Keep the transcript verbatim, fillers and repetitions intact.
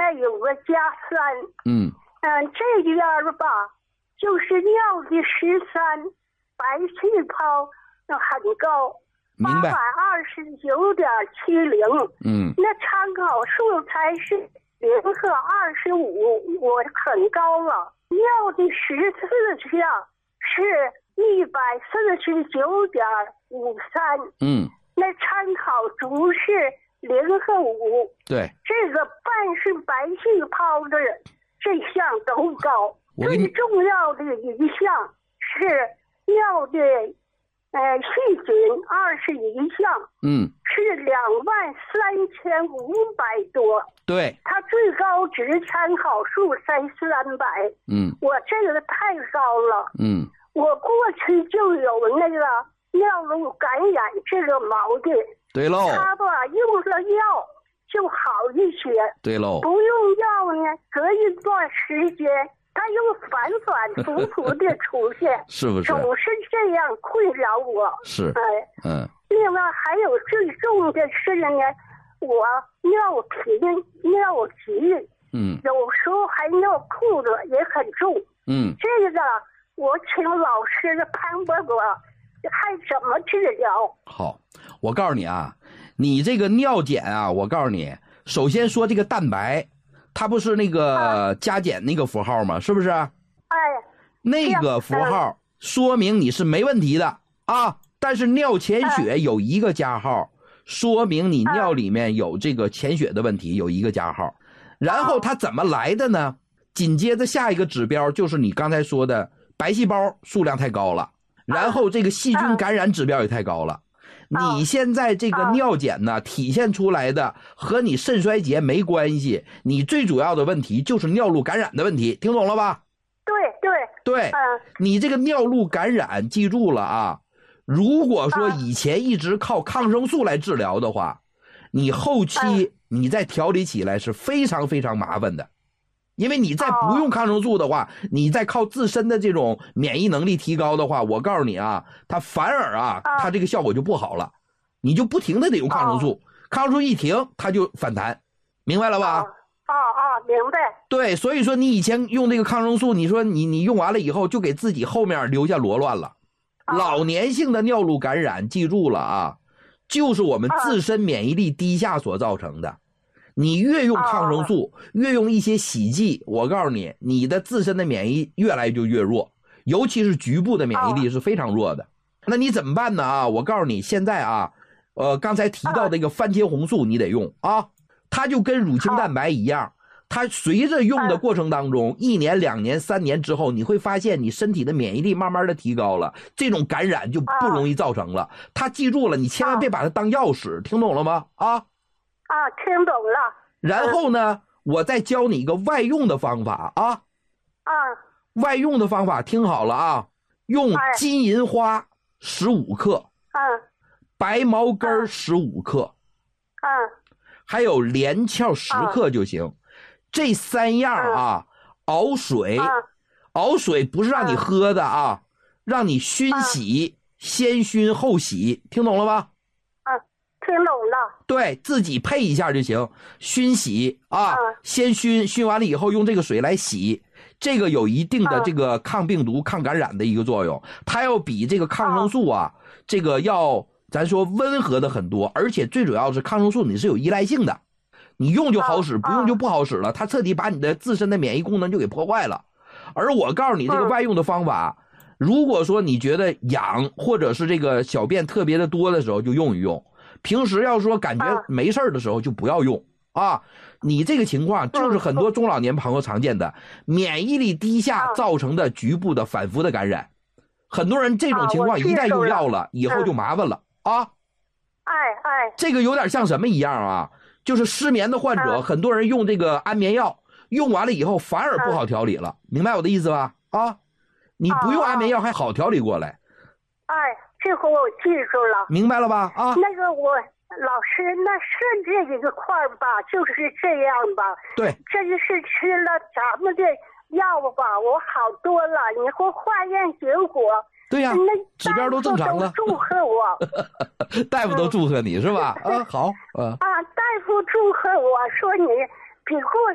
再有个加三。 嗯嗯，这边吧，就是尿的十三，白细胞很高， 明白八百二十九点七零。 嗯， 那参考数才是零和二十五，我很高了。尿的十四项是一百四十九点五三。 嗯， 那参考值是零和五。 对， 这个半是白细胞的这项都高。最重要的一项是尿的呃细菌二十一项， 嗯， 是两万三千五百多。 对， 它最高值参考数才三百。 嗯， 我这个太高了。 嗯， 我过去就有那个尿路感染这个毛病。 对喽。 他吧用了药就好一些。 对喽。 不用药呢，隔一段时间它又反反复复的出现。 是不是？ 总是这样困扰我。 是。 哎， 嗯。 另外还有最重的是呢，我尿频、尿急， 嗯， 有时候还尿裤子也很重。 嗯， 这个我请老师潘伯伯还怎么治疗？ 好，我告诉你啊，你这个尿检啊，我告诉你，首先说这个蛋白，它不是那个加减那个符号吗？是不是？哎，那个符号说明你是没问题的啊，但是尿潜血有一个加号，说明你尿里面有这个潜血的问题，有一个加号。然后它怎么来的呢？紧接着下一个指标就是你刚才说的白细胞数量太高了，然后这个细菌感染指标也太高了。你现在这个尿检呢，体现出来的和你肾衰竭没关系，你最主要的问题就是尿路感染的问题，听懂了吧？ 对对对，你这个尿路感染，记住了啊。如果说以前一直靠抗生素来治疗的话，你后期你再调理起来是非常非常麻烦的。因为你再不用抗生素的话，你再靠自身的这种免疫能力提高的话，我告诉你啊，它反而啊，它这个效果就不好了，你就不停的得用抗生素，抗生素一停它就反弹，明白了吧？ 啊啊，明白。 对，所以说你以前用这个抗生素，你说你你用完了以后就给自己后面留下罗乱了。老年性的尿路感染，记住了啊，就是我们自身免疫力低下所造成的。你越用抗生素，越用一些洗剂，我告诉你，你的自身的免疫越来就越弱，尤其是局部的免疫力是非常弱的。那你怎么办呢啊？我告诉你，现在啊，呃，刚才提到这个番茄红素你得用啊，它就跟乳清蛋白一样，它随着用的过程当中，一年、两年、三年之后，你会发现你身体的免疫力慢慢的提高了，这种感染就不容易造成了。它记住了，你千万别把它当药使，听懂了吗？啊？ 啊，听懂了。 然后呢，我再教你一个外用的方法啊。 啊。 外用的方法听好了啊，用金银花十五克， 嗯， 白茅根十五克， 嗯， 还有连翘十克就行。这三样啊，熬水，熬水不是让你喝的啊，让你熏洗，先熏后洗，听懂了吧？ 听懂了。 对，自己配一下就行。熏洗啊， 嗯、 先熏，熏完了以后用这个水来洗，这个有一定的这个抗病毒、嗯、抗感染的一个作用。它要比这个抗生素啊，嗯、这个要咱说温和的很多，而且最主要是抗生素你是有依赖性的，你用就好使，嗯、不用就不好使了，它彻底把你的自身的免疫功能就给破坏了。而我告诉你这个外用的方法，嗯、如果说你觉得痒或者是这个小便特别的多的时候，就用一用。平时要说感觉没事的时候就不要用啊！你这个情况就是很多中老年朋友常见的免疫力低下造成的局部的反复的感染。很多人这种情况一旦用药了，以后就麻烦了啊！ 哎哎， 这个有点像什么一样啊？就是失眠的患者，很多人用这个安眠药，用完了以后反而不好调理了，明白我的意思吧？啊，你不用安眠药还好调理过来。 哎。这回我记住了， 明白了吧？啊， 那个我老师，那肾这一个块吧，就是这样吧。 对， 真是吃了咱们的药吧，我好多了。你说化验结果， 对呀、啊，指标都正常了。 祝贺我， 大夫都祝贺你是吧？啊，好，啊， 啊，大夫祝贺我说你比过